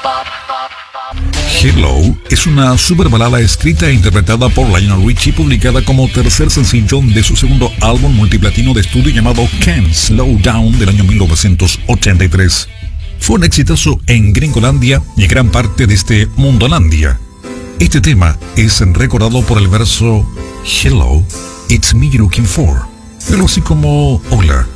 Hello es una super balada escrita e interpretada por Lionel Richie, publicada como tercer sencillo de su segundo álbum multiplatino de estudio llamado Can't Slow Down del año 1983. Fue un exitazo en Gringolandia y en gran parte de este Mundolandia. Este tema es recordado por el verso Hello, it's me you're looking for, algo así como hola,